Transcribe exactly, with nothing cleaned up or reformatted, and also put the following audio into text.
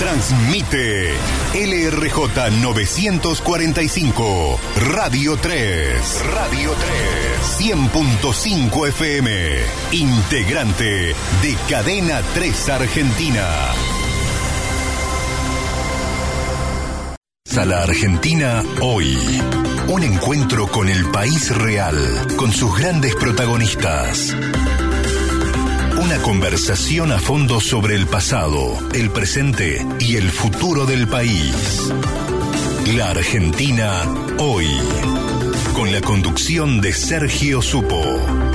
Transmite L R J novecientos cuarenta y cinco, Radio tres. Radio tres. cien punto cinco F M. Integrante de Cadena tres Argentina. A la Argentina hoy. Un encuentro con el país real, con sus grandes protagonistas. Una conversación a fondo sobre el pasado, el presente y el futuro del país. La Argentina hoy. Con la conducción de Sergio Supo.